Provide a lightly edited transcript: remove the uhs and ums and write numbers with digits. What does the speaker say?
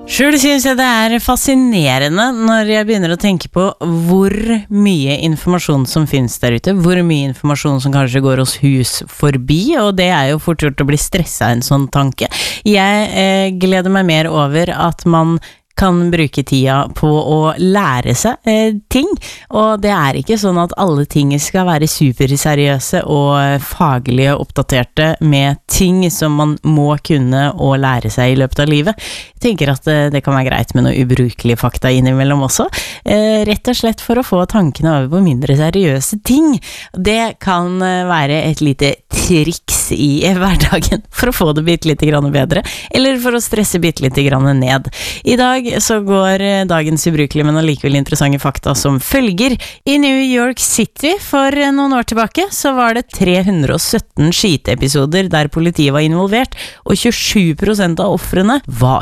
Selv synes jeg det fascinerende når jeg begynner å tenke på hvor mye informasjon som finnes der ute, hvor mye informasjon som kanskje går oss hus forbi, og det jo fort gjort å bli stresset av en sånn tanke. Jeg gleder meg mer over at man kan bruke tida på å lære seg ting, og det ikke sånn at alle ting skal være superseriøse og faglige oppdaterte med ting som man må kunne og lære seg i løpet av livet. Jeg tenker at det kan være greit med noe ubrukelige fakta innimellom også, rett og slett for å få tankene over på mindre seriøse ting. Det kan være et lite triks i hverdagen for å få det bitte litt grann bedre, eller for å stresse bitte litt grann ned. I dag så går dagens ubrukelige, men allikevel interessante fakta som følger. I New York City for noen år tilbake så var det 317 skyteepisoder der politiet var involvert, og 27% av offrene var